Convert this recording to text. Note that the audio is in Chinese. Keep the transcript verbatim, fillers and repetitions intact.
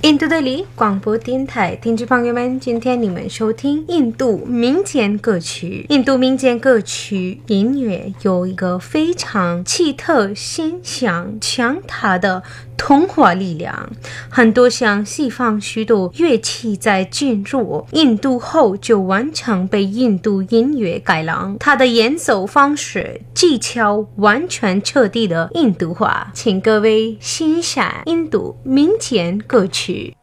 印度德里广播电台听众朋友们，今天你们收听印度民间歌曲。印度民间歌曲音乐有一个非常奇特、形象、强大的童话力量。很多像西方许多乐器在进入印度后就完全被印度音乐改良，它的演奏方式、技巧完全彻底的印度化。请各位欣赏印度民间歌曲。